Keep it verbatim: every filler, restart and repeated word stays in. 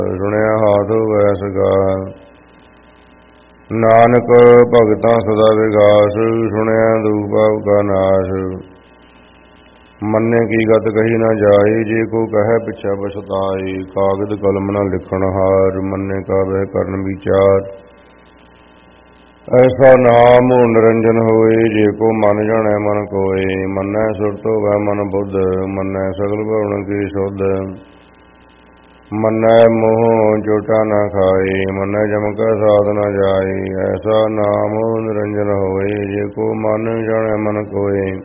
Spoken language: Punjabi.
ਸੁਣਿਆ ਹਾਥ ਵੈਸ ਗਾਲ। ਨਾਨਕ ਭਗਤਾਂ ਸਦਾ ਵਿਗਾਸ, ਸੁਣਿਆ ਦੁਖ ਪਾਪ ਕਾ ਨਾਸ਼। ਮੰਨੇ ਕੀ ਗਤ ਕਹੀ ਨਾ ਜਾਈ, ਜੇ ਕੋ ਕਹੈ ਪਿਛੈ ਪਛਤਾਈ। ਕਾਗਦ ਕਲਮ ਨ ਲਿਖਣ ਹਾਰ, ਮੰਨੇ ਕਾ ਬਹਿ ਕਰਨ ਵਿਚਾਰ। ਐਸਾ ਨਾਮ ਨਿਰੰਜਨ ਹੋਏ, ਜੇ ਕੋ ਮਨ ਜਾਣੈ ਮਨ ਕੋਇ। ਮੰਨੈ ਸੁਰਤਿ ਹੋਵੈ ਮਨ ਬੁੱਧ, ਮੰਨੈ ਸਗਲ ਭਵਨ ਕੀ ਸੁਧ। ਮੰਨੈ ਮੋਹ ਚੋਟਾ ਨ ਖਾਏ, ਮੰਨੈ ਜਮ ਕੈ ਸਾਧ ਨ ਜਾਈ। ਐਸਾ ਨਾਮ ਨਿਰੰਜਨ ਹੋਏ, ਜੇ ਕੋ ਮਨ ਜਾਣੈ ਮਨ ਕੋਇ।